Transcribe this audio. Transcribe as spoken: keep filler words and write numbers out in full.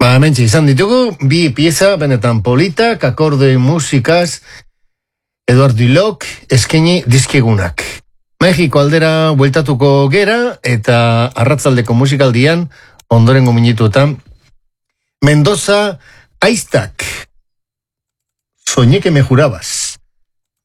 Ba, hementxe izan ditugu, bi pieza, benetan politak, akorde musikaz, Eduard Dulok, eskaini dizkigunak. Mexiko aldera bueltatuko gera, eta arratzaldeko musikaldian, ondorengo minutuetan, Mendoza, aiztak, soñé que me jurabas.